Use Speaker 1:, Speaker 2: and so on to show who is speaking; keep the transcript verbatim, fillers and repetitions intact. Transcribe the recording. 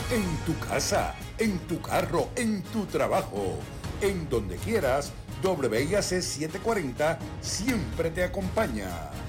Speaker 1: En tu casa, en tu carro, en tu trabajo, en donde quieras, W I A C setecientos cuarenta siempre te acompaña.